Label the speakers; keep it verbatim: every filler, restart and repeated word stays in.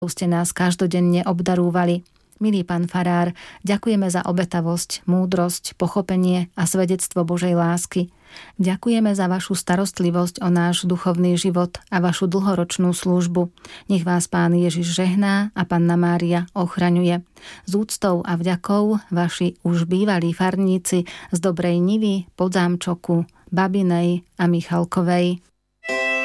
Speaker 1: ste nás každodenne obdarúvali. Milý pán farár, ďakujeme za obetavosť, múdrosť, pochopenie a svedectvo Božej lásky. Ďakujeme za vašu starostlivosť o náš duchovný život a vašu dlhoročnú službu. Nech vás Pán Ježiš žehná a Panna Mária ochraňuje. S úctou a vďakou vaši už bývalí farníci z Dobrej Nivy, Podzámčoku, Babinej a Michalkovej.